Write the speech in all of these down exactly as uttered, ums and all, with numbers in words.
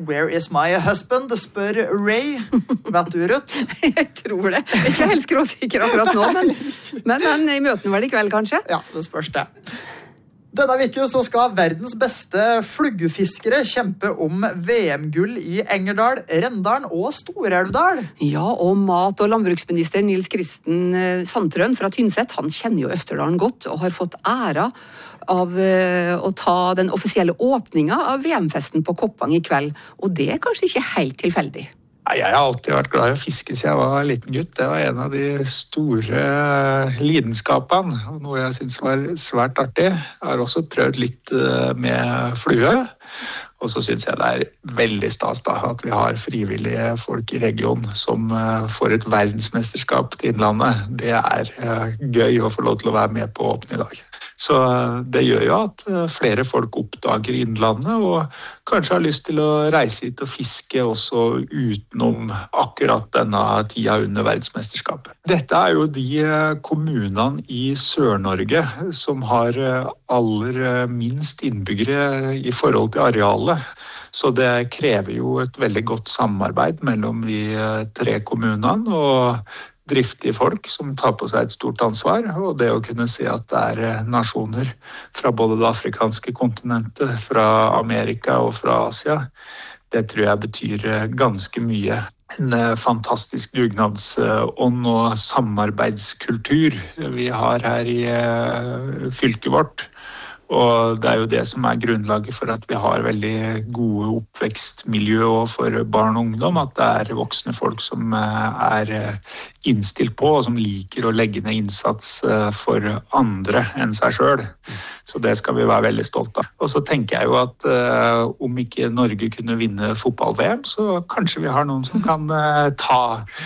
Where is my husband? Spør Ray. Vet du, Ruth? Jeg tror det. Jeg er ikke helt skråsikker akkurat nå, men, men han i møten vel i kveld, kanskje? Ja, det spørs det. Denne uken så skal verdens beste fluggefiskere kjempe om V M-gull i Engerdal, Rendalen og Storelvdal. Ja, og mat- og landbruksminister Nils Kristen Sandtrøen fra Tynset, han kjenner jo Østerdalen godt og har fått æra av uh, å ta den offisielle åpninga av V M-festen på Koppang i kveld, og det er kanskje ikke helt tilfeldig. Jeg har alltid vært glad i å fiske siden jeg var liten gutt. Det var en av de store lidenskapene, og noe jeg synes var svært artig. Jeg har også prøvd litt med flue, og så synes jeg det er veldig stas da, at vi har frivillige folk i regionen som får et verdensmesterskap til Innlandet. Det er gøy å få lov til å være med på åpne i dag. Så det gjør jo at flere folk oppdager Innlandet og kanskje har lyst til å reise hit og fiske også utenom akkurat denne tida under verdensmesterskapet. Dette er jo de kommunene i Sør-Norge som har aller minst innbyggere i forhold til arealet. Så det krever jo et veldig godt samarbeid mellom de tre kommunene og driftige folk som tar på seg et stort ansvar, og det å kunne se at det er nasjoner fra både det afrikanske kontinentet, fra Amerika og fra Asia, det tror jeg betyr ganske mye. En fantastisk dugnadsånd og samarbeidskultur vi har her i fylket vårt. Og det er jo det som er grunnlaget for at vi har veldig gode oppvekstmiljø for barn og ungdom, at det er voksne folk som er innstilt på og som liker å legge ned innsats for andre enn seg selv. Så det skal vi være veldig stolt av. Og så tenker jeg jo at uh, om ikke Norge kunne vinne fotball-V M, så kanskje vi har noen som kan uh, ta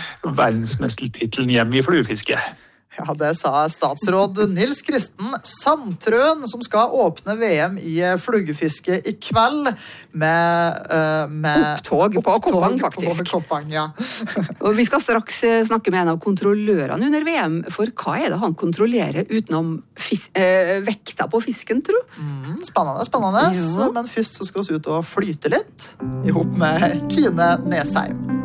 verdensmestertitelen hjem i fluefiske. Ja, det sa statsråd Nils Kristen Sandtrøen, som skal åpne V M i fluggefiske i kveld med, uh, med opptog på opptog Koppang, faktisk. På Koppang, ja. Og vi skal straks snakke med en av kontrollørene under V M, for hva er det han kontrollerer utenom fis- eh, vekta på fisken, tro? Mm, spennende, spennende. Ja. Men først så skal vi ut og flyte litt, i hop med Kine Nesheim.